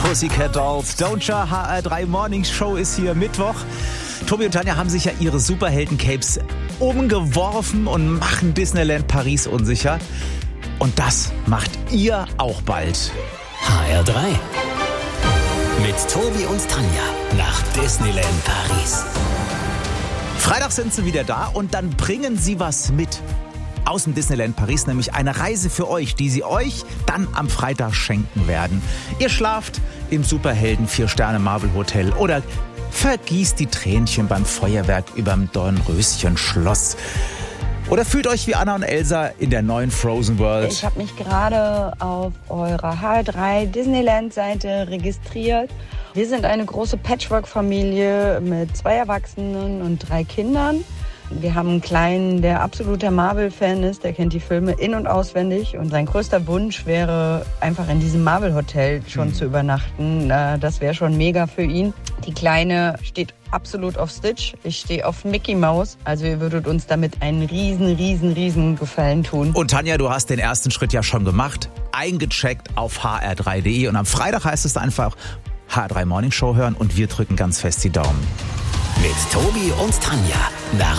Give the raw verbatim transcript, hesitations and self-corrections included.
Pussycat Dolls, Don't Ya, H R drei Morning Show ist hier Mittwoch. Tobi und Tanja haben sich ja ihre Superhelden-Capes umgeworfen und machen Disneyland Paris unsicher. Und das macht ihr auch bald. H R drei. Mit Tobi und Tanja nach Disneyland Paris. Freitag sind sie wieder da und dann bringen sie was mit. Aus dem Disneyland Paris, nämlich eine Reise für euch, die sie euch dann am Freitag schenken werden. Ihr schlaft im Superhelden vier Sterne Marvel Hotel oder vergießt die Tränchen beim Feuerwerk überm Dornröschen-Schloss. Oder fühlt euch wie Anna und Elsa in der neuen Frozen World. Ich habe mich gerade auf eurer H R drei Disneyland-Seite registriert. Wir sind eine große Patchwork-Familie mit zwei Erwachsenen und drei Kindern. Wir haben einen Kleinen, der absoluter Marvel-Fan ist, der kennt die Filme in- und auswendig. Und sein größter Wunsch wäre, einfach in diesem Marvel-Hotel schon mhm. zu übernachten. Das wäre schon mega für ihn. Die Kleine steht absolut auf Stitch. Ich stehe auf Mickey Mouse. Also ihr würdet uns damit einen riesen, riesen, riesen Gefallen tun. Und Tanja, du hast den ersten Schritt ja schon gemacht. Eingecheckt auf h r drei punkt d e. Und am Freitag heißt es einfach H R drei Morning Show hören und wir drücken ganz fest die Daumen. Mit Tobi und Tanja nach